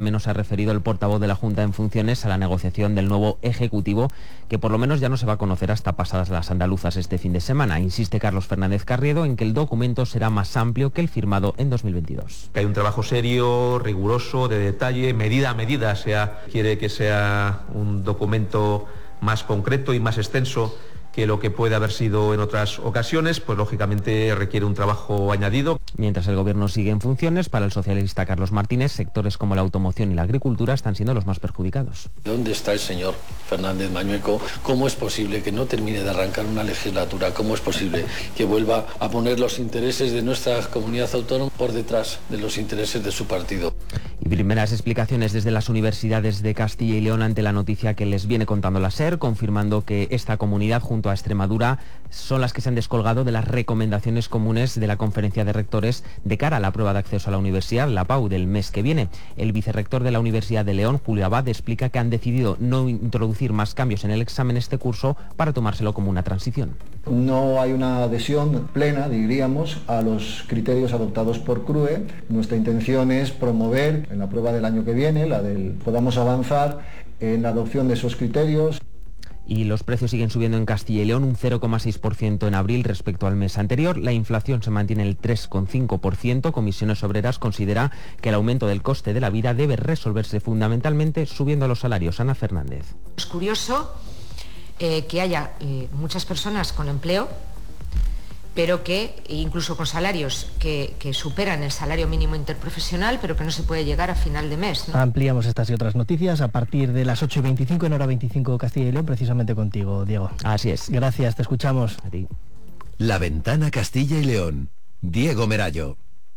menos se ha referido el portavoz de la Junta en funciones a la negociación del nuevo Ejecutivo, que por lo menos ya no se va a conocer hasta pasadas las andaluzas este fin de semana. Insiste Carlos Fernández Carriedo en que el documento será más amplio que el firmado en 2022. Hay un trabajo serio, riguroso, de detalle, medida a medida. Quiere que sea un documento más concreto y más extenso que lo que puede haber sido en otras ocasiones, pues lógicamente requiere un trabajo añadido. Mientras el Gobierno sigue en funciones, para el socialista Carlos Martínez, sectores como la automoción y la agricultura están siendo los más perjudicados. ¿Dónde está el señor Fernández Mañueco? ¿Cómo es posible que no termine de arrancar una legislatura? ¿Cómo es posible que vuelva a poner los intereses de nuestra comunidad autónoma por detrás de los intereses de su partido? Y primeras explicaciones desde las universidades de Castilla y León ante la noticia que les viene contando la SER, confirmando que esta comunidad junto a Extremadura son las que se han descolgado de las recomendaciones comunes de la Conferencia de Rectores de cara a la prueba de acceso a la universidad, la PAU, del mes que viene. El vicerrector de la Universidad de León, Julio Abad, explica que han decidido no introducir más cambios en el examen este curso para tomárselo como una transición. No hay una adhesión plena, diríamos, a los criterios adoptados por CRUE. Nuestra intención es promover en la prueba del año que viene, podamos avanzar en la adopción de esos criterios. Y los precios siguen subiendo en Castilla y León un 0,6% en abril respecto al mes anterior. La inflación se mantiene en el 3,5%. Comisiones Obreras considera que el aumento del coste de la vida debe resolverse fundamentalmente subiendo los salarios. Ana Fernández. Es curioso que haya muchas personas con empleo, pero que incluso con salarios que superan el salario mínimo interprofesional, pero que no se puede llegar a final de mes, ¿no? Ampliamos estas y otras noticias a partir de las 8:25 en Hora 25 Castilla y León, precisamente contigo, Diego. Así es. Gracias, te escuchamos. A ti. La Ventana Castilla y León. Diego Merallo.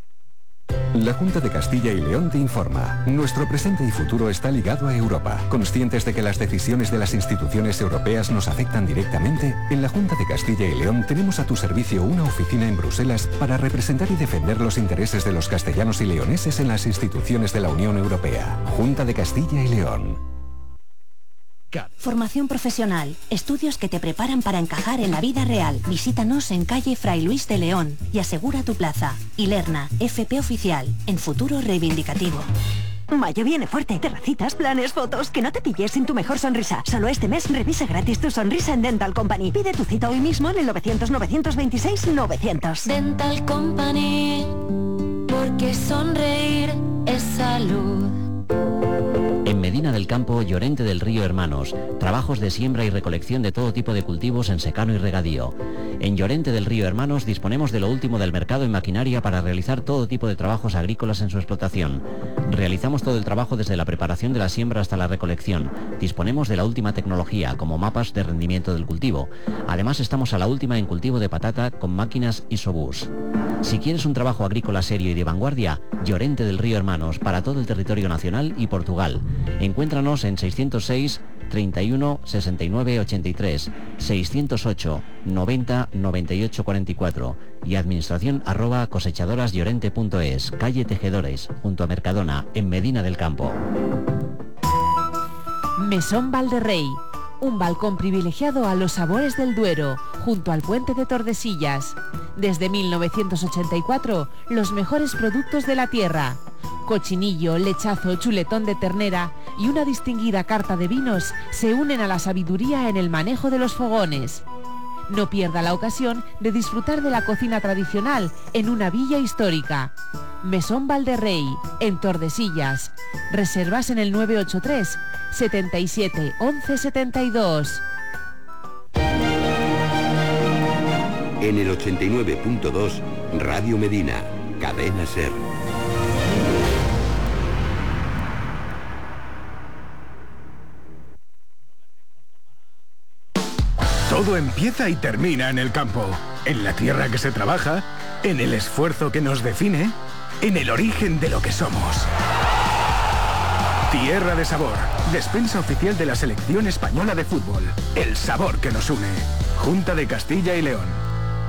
La Junta de Castilla y León te informa. Nuestro presente y futuro está ligado a Europa. Conscientes de que las decisiones de las instituciones europeas nos afectan directamente, en la Junta de Castilla y León tenemos a tu servicio una oficina en Bruselas para representar y defender los intereses de los castellanos y leoneses en las instituciones de la Unión Europea. Junta de Castilla y León. Formación profesional, estudios que te preparan para encajar en la vida real. Visítanos en calle Fray Luis de León y asegura tu plaza. Ilerna, FP Oficial, en futuro reivindicativo. Mayo viene fuerte. Terracitas, planes, fotos, que no te pilles sin tu mejor sonrisa. Solo este mes revisa gratis tu sonrisa en Dental Company. Pide tu cita hoy mismo en el 900-926-900. Dental Company, porque sonreír es salud. En Medina del Campo, Llorente del Río Hermanos, trabajos de siembra y recolección de todo tipo de cultivos en secano y regadío. En Llorente del Río Hermanos disponemos de lo último del mercado en maquinaria para realizar todo tipo de trabajos agrícolas en su explotación. Realizamos todo el trabajo desde la preparación de la siembra hasta la recolección. Disponemos de la última tecnología, como mapas de rendimiento del cultivo. Además estamos a la última en cultivo de patata con máquinas Isobus. Si quieres un trabajo agrícola serio y de vanguardia, Llorente del Río Hermanos, para todo el territorio nacional y Portugal. Encuéntranos en 606 31 69 83, 608 90 98 44 y administración@cosechadorasllorente.es, calle Tejedores, junto a Mercadona, en Medina del Campo. Mesón Valderrey, un balcón privilegiado a los sabores del Duero, junto al puente de Tordesillas. Desde 1984, los mejores productos de la tierra. Cochinillo, lechazo, chuletón de ternera y una distinguida carta de vinos se unen a la sabiduría en el manejo de los fogones. No pierda la ocasión de disfrutar de la cocina tradicional en una villa histórica. Mesón Valderrey, en Tordesillas. Reservas en el 983 77 11 72. En el 89.2, Radio Medina, Cadena SER. Todo empieza y termina en el campo, en la tierra que se trabaja, en el esfuerzo que nos define, en el origen de lo que somos. Tierra de Sabor, despensa oficial de la Selección Española de Fútbol. El sabor que nos une. Junta de Castilla y León.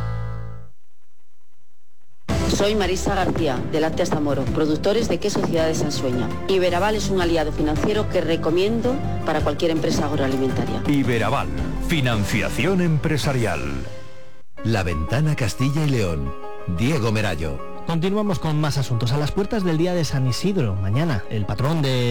Soy Marisa García, de Lácteas Zamoro, productores de queso Ciudad de Sansueña. Iberaval es un aliado financiero que recomiendo para cualquier empresa agroalimentaria. Iberaval, financiación empresarial. La Ventana Castilla y León. Diego Merallo. Continuamos con más asuntos. A las puertas del día de San Isidro, mañana, el patrón de